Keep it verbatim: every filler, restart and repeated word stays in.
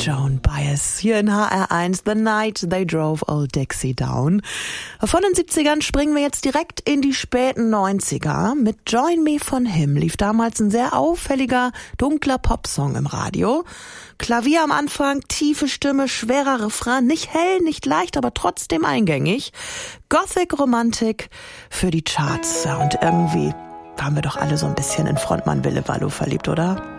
Joan Baez hier in H R eins, The Night They Drove Old Dixie Down. Von den siebzigern springen wir jetzt direkt in die späten neunziger. Mit Join Me von Him lief damals ein sehr auffälliger, dunkler Popsong im Radio. Klavier am Anfang, tiefe Stimme, schwerer Refrain, nicht hell, nicht leicht, aber trotzdem eingängig. Gothic-Romantik für die Charts. Ja, und irgendwie waren wir doch alle so ein bisschen in Frontmann Wille Wallo verliebt, oder?